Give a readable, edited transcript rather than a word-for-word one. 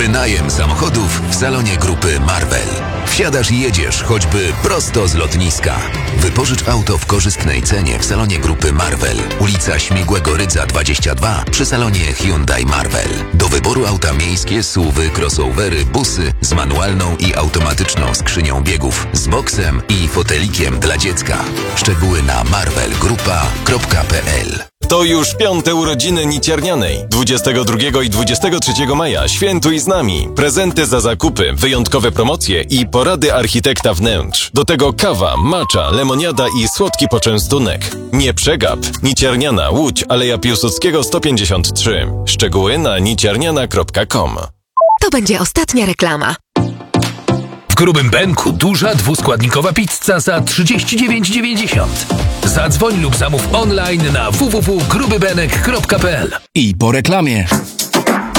Wynajem samochodów w salonie grupy Marvel. Wsiadasz i jedziesz choćby prosto z lotniska. Wypożycz auto w korzystnej cenie w salonie grupy Marvel. Ulica Śmigłego Rydza 22 przy salonie Hyundai Marvel. Do wyboru auta miejskie, SUV-y, crossovery, busy z manualną i automatyczną skrzynią biegów, z boksem i fotelikiem dla dziecka. Szczegóły na marvelgrupa.pl. To już 5. urodziny Niciarnianej. 22 i 23 maja świętuj z nami. Prezenty za zakupy, wyjątkowe promocje i porady architekta wnętrz. Do tego kawa, matcha, lemoniada i słodki poczęstunek. Nie przegap. Niciarniana, Łódź, Aleja Piłsudskiego 153. Szczegóły na niciarniana.com. To będzie ostatnia reklama. W Grubym Benku duża dwuskładnikowa pizza za 39,90. Zadzwoń lub zamów online na www.grubybenek.pl. I po reklamie.